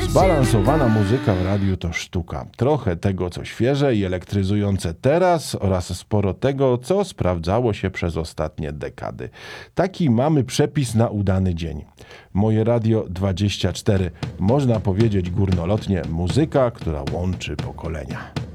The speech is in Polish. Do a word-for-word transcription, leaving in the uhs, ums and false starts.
Zbalansowana muzyka w radiu to sztuka. Trochę tego, co świeże i elektryzujące teraz oraz sporo tego, co sprawdzało się przez ostatnie dekady. Taki mamy przepis na udany dzień. Moje Radio dwadzieścia cztery. Można powiedzieć górnolotnie muzyka, która łączy pokolenia.